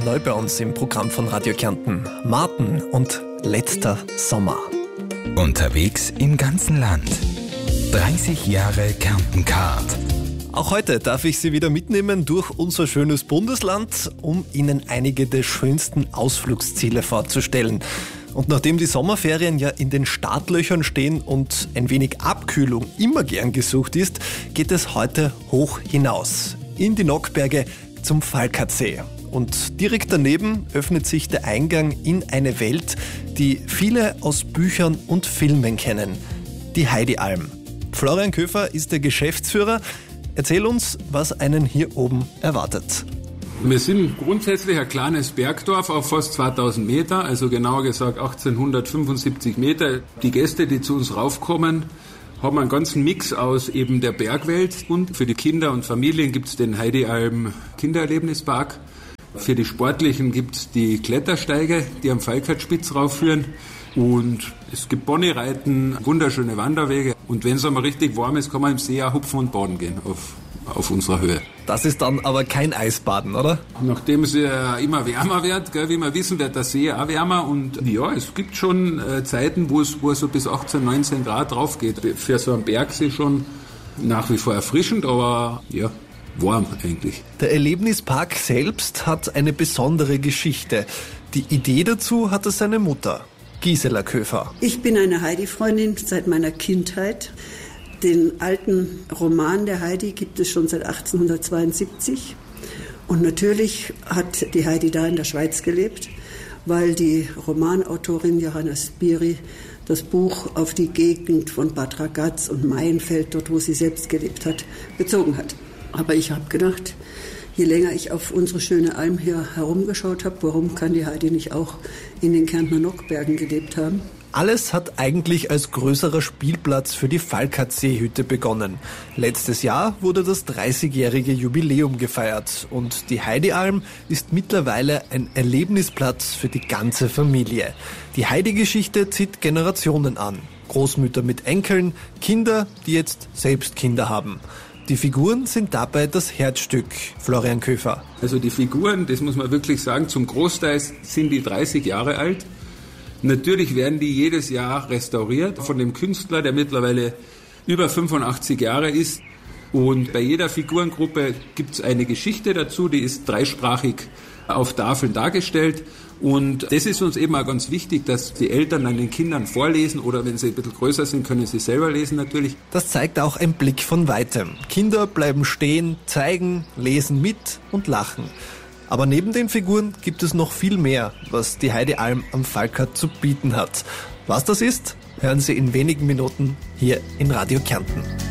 neu bei uns im Programm von Radio Kärnten. Martin und letzter Sommer. Unterwegs im ganzen Land. 30 Jahre Kärnten-Card. Auch heute darf ich Sie wieder mitnehmen durch unser schönes Bundesland, um Ihnen einige der schönsten Ausflugsziele vorzustellen. Und nachdem die Sommerferien ja in den Startlöchern stehen und ein wenig Abkühlung immer gern gesucht ist, geht es heute hoch hinaus, in die Nockberge zum Falkatsee. Und direkt daneben öffnet sich der Eingang in eine Welt, die viele aus Büchern und Filmen kennen, die Heidialm. Florian Köfer ist der Geschäftsführer. Erzähl uns, was einen hier oben erwartet. Wir sind grundsätzlich ein kleines Bergdorf auf fast 2000 Meter, also genauer gesagt 1875 Meter. Die Gäste, die zu uns raufkommen, haben einen ganzen Mix aus eben der Bergwelt, und für die Kinder und Familien gibt es den Heidialm Kindererlebnispark. Für die Sportlichen gibt es die Klettersteige, die am Falkatspitz raufführen, und es gibt Ponyreiten, wunderschöne Wanderwege, und wenn es einmal richtig warm ist, kann man im See auch hupfen und baden gehen auf unserer Höhe. Das ist dann aber kein Eisbaden, oder? Nachdem es ja immer wärmer wird, gell, wie wir wissen, wird der See auch wärmer, und ja, es gibt schon Zeiten, wo es so bis 18, 19 Grad drauf geht. Für so einen Bergsee schon nach wie vor erfrischend, aber ja, warm eigentlich. Der Erlebnispark selbst hat eine besondere Geschichte. Die Idee dazu hatte seine Mutter, Gisela Köfer. Ich bin eine Heidi-Freundin seit meiner Kindheit. Den alten Roman der Heidi gibt es schon seit 1872. Und natürlich hat die Heidi da in der Schweiz gelebt, weil die Romanautorin Johanna Spyri das Buch auf die Gegend von Bad Ragaz und Maienfeld, dort wo sie selbst gelebt hat, bezogen hat. Aber ich habe gedacht, je länger ich auf unsere schöne Alm hier herumgeschaut habe, warum kann die Heidi nicht auch in den Kärntner Nockbergen gelebt haben? Alles hat eigentlich als größerer Spielplatz für die Falkatseehütte begonnen. Letztes Jahr wurde das 30-jährige Jubiläum gefeiert und die Heidialm ist mittlerweile ein Erlebnisplatz für die ganze Familie. Die Heidi-Geschichte zieht Generationen an. Großmütter mit Enkeln, Kinder, die jetzt selbst Kinder haben. Die Figuren sind dabei das Herzstück, Florian Köfer. Also die Figuren, das muss man wirklich sagen, zum Großteil sind die 30 Jahre alt. Natürlich werden die jedes Jahr restauriert von dem Künstler, der mittlerweile über 85 Jahre ist. Und bei jeder Figurengruppe gibt es eine Geschichte dazu, die ist dreisprachig auf Tafeln dargestellt. Und das ist uns eben auch ganz wichtig, dass die Eltern dann den Kindern vorlesen, oder wenn sie ein bisschen größer sind, können sie selber lesen natürlich. Das zeigt auch ein Blick von Weitem. Kinder bleiben stehen, zeigen, lesen mit und lachen. Aber neben den Figuren gibt es noch viel mehr, was die Heidialm am Falkat zu bieten hat. Was das ist, hören Sie in wenigen Minuten hier in Radio Kärnten.